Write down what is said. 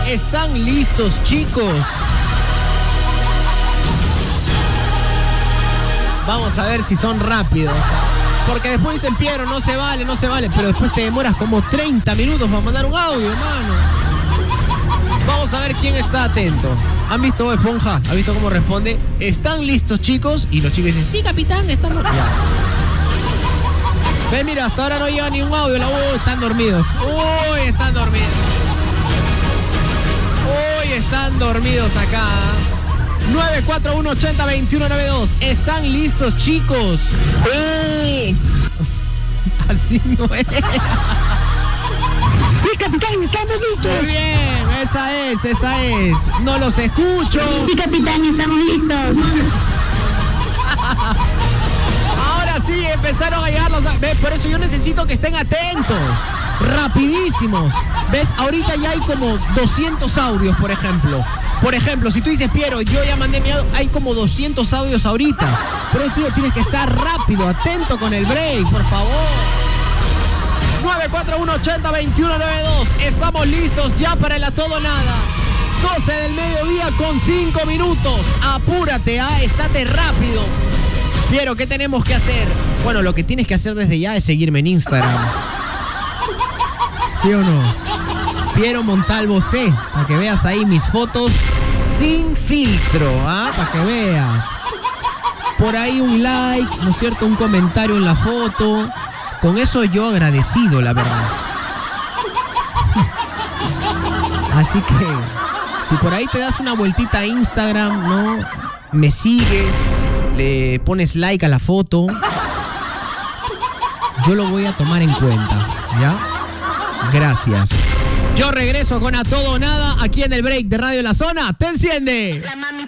¿Están listos, chicos? Vamos a ver si son rápidos. Porque después dicen, Piero, no se vale. Pero después te demoras como 30 minutos para mandar un audio, hermano. Vamos a ver quién está atento. ¿Han visto Bob Esponja? ¿Han visto cómo responde? ¿Están listos, chicos? Y los chicos dicen, sí, capitán, estamos... Ya. Ve, mira, hasta ahora no llega ni un audio. Están dormidos. Uy, están dormidos. Uy, están dormidos acá. 941-80-2192. ¿Están listos, chicos? Sí. Así no es. Sí, capitán, estamos listos. Muy bien, esa es. No los escucho. Sí, capitán, estamos listos. Ahora sí, empezaron a llegar los... ¿Ves? Por eso yo necesito que estén atentos. Rapidísimos. ¿Ves? Ahorita ya hay como 200 audios, por ejemplo. Por ejemplo, si tú dices, Piero, yo ya mandé mi audio, hay como 200 audios ahorita. Pero, tío, tienes que estar rápido, atento con el break, por favor. 941-80-2192. Estamos listos ya para el A Todo o Nada. 12 del mediodía con 5 minutos. Apúrate, estate rápido. Piero, ¿qué tenemos que hacer? Bueno, lo que tienes que hacer desde ya es seguirme en Instagram. ¿Sí o no? Piero Montalvo C, para que veas ahí mis fotos sin filtro, para que veas. Por ahí un like, ¿no es cierto? Un comentario en la foto. Con eso yo agradecido, la verdad. Así que, si por ahí te das una vueltita a Instagram, ¿no? Me sigues, le pones like a la foto. Yo lo voy a tomar en cuenta, ¿ya? Gracias. Yo regreso con A Todo o Nada aquí en el break de Radio La Zona. ¡Te enciende! La mami